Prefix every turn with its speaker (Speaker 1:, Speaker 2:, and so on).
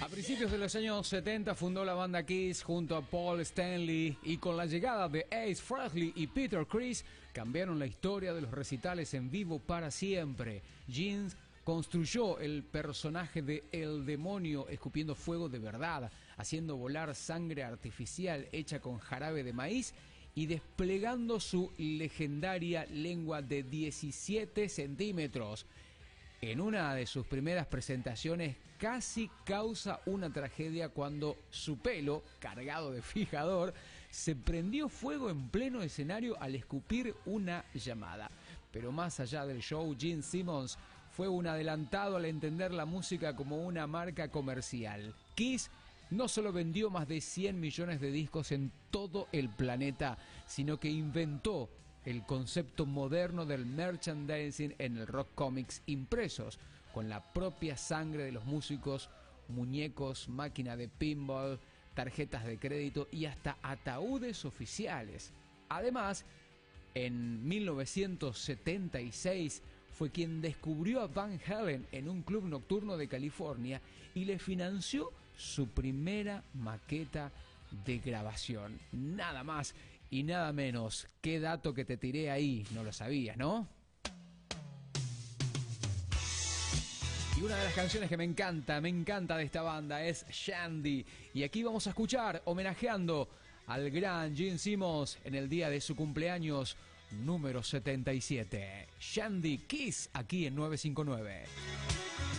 Speaker 1: A principios de los años 70 fundó la banda Kiss junto a Paul Stanley, y con la llegada de Ace Frehley y Peter Criss cambiaron la historia de los recitales en vivo para siempre. Gene construyó el personaje de El Demonio escupiendo fuego de verdad, haciendo volar sangre artificial hecha con jarabe de maíz y desplegando su legendaria lengua de 17 centímetros. En una de sus primeras presentaciones casi causa una tragedia cuando su pelo, cargado de fijador, se prendió fuego en pleno escenario al escupir una llamada. Pero más allá del show, Gene Simmons fue un adelantado al entender la música como una marca comercial. Kiss no solo vendió más de 100 millones de discos en todo el planeta, sino que inventó el concepto moderno del merchandising en el rock comics impresos, con la propia sangre de los músicos, muñecos, máquina de pinball, tarjetas de crédito y hasta ataúdes oficiales. Además, en 1976 fue quien descubrió a Van Halen en un club nocturno de California y le financió su primera maqueta de grabación. Nada más y nada menos. Qué dato que te tiré ahí, no lo sabías, ¿no? Y una de las canciones que me encanta de esta banda es Shandy. Y aquí vamos a escuchar, homenajeando al gran Gene Simmons en el día de su cumpleaños número 77. Shandy, Kiss, aquí en 959.